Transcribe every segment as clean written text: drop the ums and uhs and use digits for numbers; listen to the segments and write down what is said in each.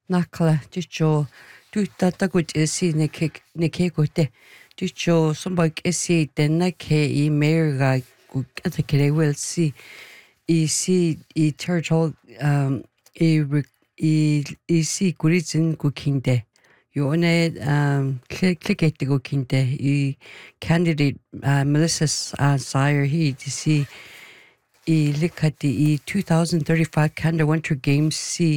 Nakala dicho tu tatagut esi neke gote dicho sombak esi denna ke I merga atakere will see I turtle I see gurizin gukinde Yone click it to go kinte I candidate Melissa Sire he to see I look at the 2035 Canada Winter Games see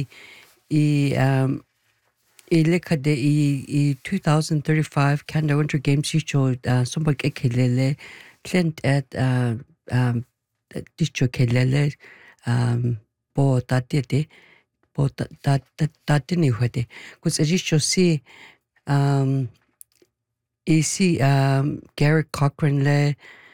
I look at the 2035 Canada Winter Games show somebody kelele Clint at dicho kelele bo tatete bo tatini hwede kus dicho see I see Garrett Cochran le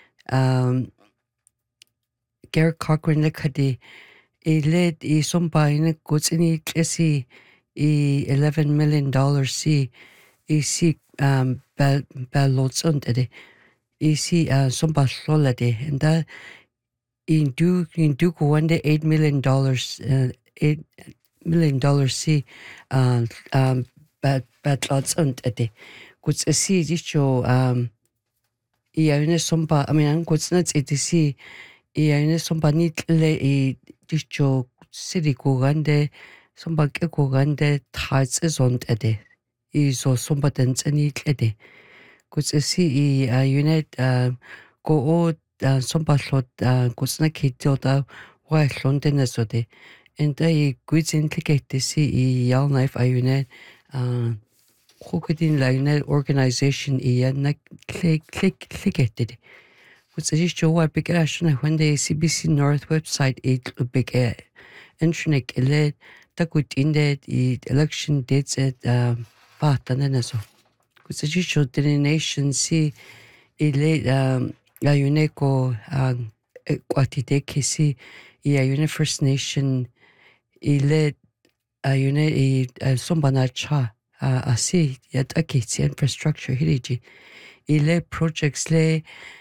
Garrett Cochran le kadi I led I somebody in kutsini klesi $11 million see I see lots on it I see somebody solid and that in do go one day $8 million $8 million see bad lots on it kuts see dicho I own somebody I mean kuts not it see I own somebody le dicho city kugande somba ke kugande tats is on ede I so somba dens any ede kuts si I unit go o somba slot kuts na kito da wa London as ode and I goods in click to see I knife I unit Crocodile Line organization na click ede kuts dicho wa big when the CBC North website it big internet ele takut inde I election dates at patanen so kusajicho the nation see ele la uneco kwatite kisi I First Nation ele une sombana cha asi yat akitsi infrastructure hiriji ele projects le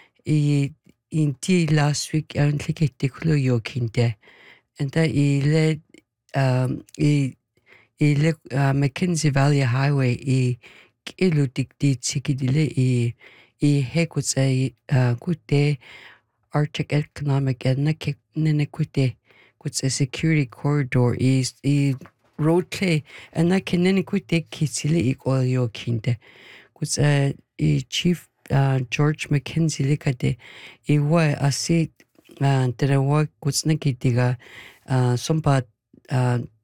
inti last week clickete kulo yokinde and that ele Mackenzie Valley Highway kilo dikti tsikidile hekuts kute Arctic Economic and nene kute kuts a security corridor road clay and that can nene kute kitsile oil yo kinde kuts chief George Mackenzie likade wa asi tere wa kuts nakitiga sompa